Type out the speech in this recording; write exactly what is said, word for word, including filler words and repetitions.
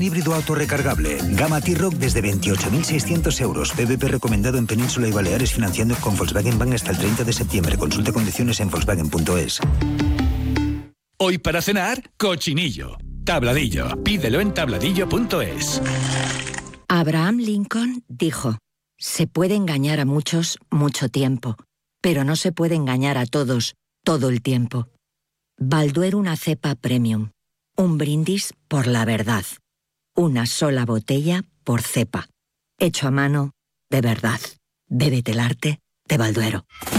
Híbrido autorrecargable. Gama T-Roc desde veintiocho mil seiscientos euros. P V P recomendado en Península y Baleares financiando con Volkswagen Bank hasta el treinta de septiembre. Consulte condiciones en volkswagen punto es. Hoy para cenar, cochinillo. Tabladillo. Pídelo en tabladillo punto es. Abraham Lincoln dijo: se puede engañar a muchos mucho tiempo, pero no se puede engañar a todos todo el tiempo. Balduero una cepa premium. Un brindis por la verdad. Una sola botella por cepa. Hecho a mano, de verdad. Bébete el arte de Balduero.